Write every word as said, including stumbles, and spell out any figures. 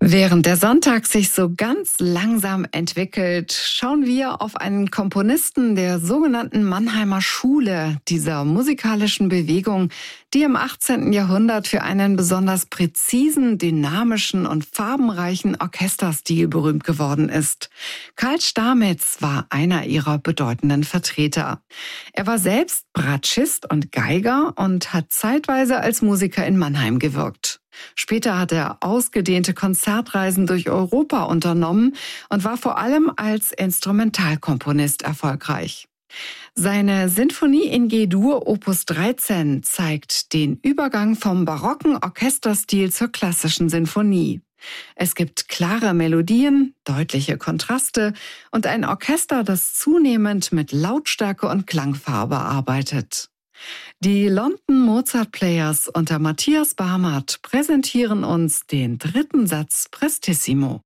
Während der Sonntag sich so ganz langsam entwickelt, schauen wir auf einen Komponisten der sogenannten Mannheimer Schule, dieser musikalischen Bewegung, die im achtzehnten Jahrhundert für einen besonders präzisen, dynamischen und farbenreichen Orchesterstil berühmt geworden ist. Karl Stamitz war einer ihrer bedeutenden Vertreter. Er war selbst Bratschist und Geiger und hat zeitweise als Musiker in Mannheim gewirkt. Später hat er ausgedehnte Konzertreisen durch Europa unternommen und war vor allem als Instrumentalkomponist erfolgreich. Seine Sinfonie in G-Dur Opus dreizehn zeigt den Übergang vom barocken Orchesterstil zur klassischen Sinfonie. Es gibt klare Melodien, deutliche Kontraste und ein Orchester, das zunehmend mit Lautstärke und Klangfarbe arbeitet. Die London Mozart Players unter Matthias Barmert präsentieren uns den dritten Satz Prestissimo.